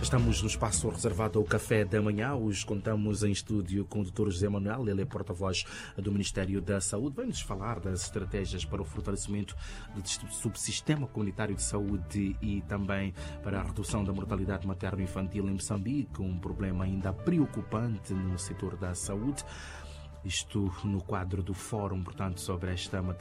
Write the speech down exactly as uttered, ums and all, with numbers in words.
Estamos no espaço reservado ao café da manhã. Hoje contamos em estúdio com o doutor José Manuel, ele é porta-voz do Ministério da Saúde. Vai-nos falar das estratégias para o fortalecimento do subsistema comunitário de saúde e também para a redução da mortalidade materno-infantil em Moçambique, um problema ainda preocupante no setor da saúde. Isto no quadro do fórum, portanto, sobre esta matéria.